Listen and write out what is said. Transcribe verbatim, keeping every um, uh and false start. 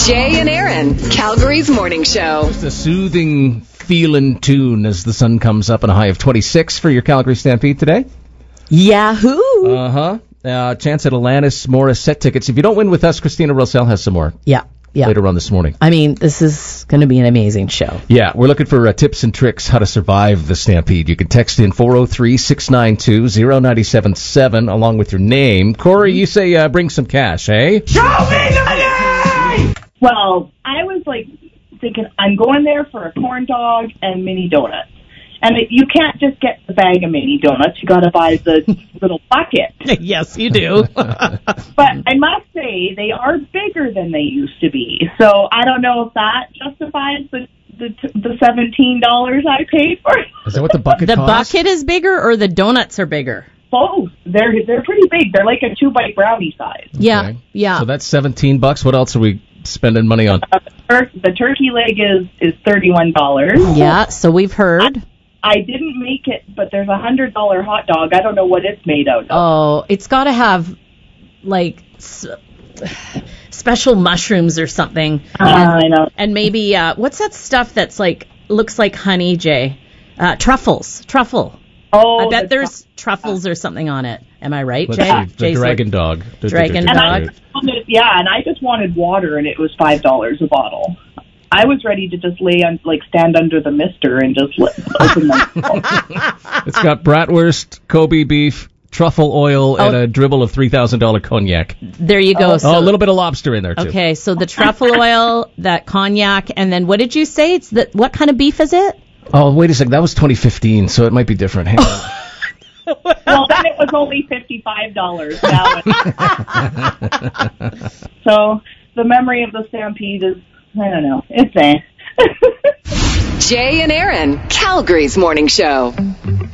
Jay and Aaron, Calgary's morning show. Just a soothing, feeling tune as the sun comes up, and a high of twenty-six for your Calgary Stampede today. Yahoo! Uh-huh. Uh, chance at Alanis Morris set tickets. If you don't win with us, Christina Rosell has some more. Yeah, yeah. Later on this morning. I mean, this is going to be an amazing show. Yeah, we're looking for uh, tips and tricks how to survive the Stampede. You can text in four oh three, six nine two, oh nine seven seven along with your name. Corey, you say uh, bring some cash, eh? Show me the money! Well, I was like thinking I'm going there for a corn dog and mini donuts. And it, you can't just get the bag of mini donuts. You got to buy the little bucket. Yes, you do. But I must say, they are bigger than they used to be. So I don't know if that justifies the the, the seventeen dollars I paid for it. Is that what the bucket The costs? bucket is bigger or the donuts are bigger? Both. They're they're pretty big. They're like a two-bite brownie size. Yeah, Okay. yeah. So that's seventeen bucks. What else are we spending money on? Uh, the, tur- the turkey leg is, is thirty-one dollars. Yeah, so we've heard. I didn't make it, but there's a one hundred dollars hot dog. I don't know what it's made out of. Oh, it's got to have, like, s- special mushrooms or something. Uh, I know. And maybe, uh, what's that stuff that's, like, looks like honey, Jay? Uh, truffles. Truffle. Oh, I bet the there's truffles or something on it. Am I right, Let's Jay? see. The Jay's dragon like- dog. Dragon And I dog. just wanted, yeah, and I just wanted water, and it was five dollars a bottle. I was ready to just lay on, like, stand under the mister and just let, open my mouth. It's got bratwurst, Kobe beef, truffle oil, and Oh. a dribble of three thousand dollars cognac. There you go. Oh, So, Oh, a little bit of lobster in there, too. okay, so the truffle oil, that cognac, and then what did you say? It's the, what kind of beef is it? Oh, wait a second. That was twenty fifteen, so it might be different. Hang on. Well, then it was only fifty-five dollars. Now it's... So the memory of the Stampede is, I don't know, it's there. Jay and Aaron, Calgary's morning show.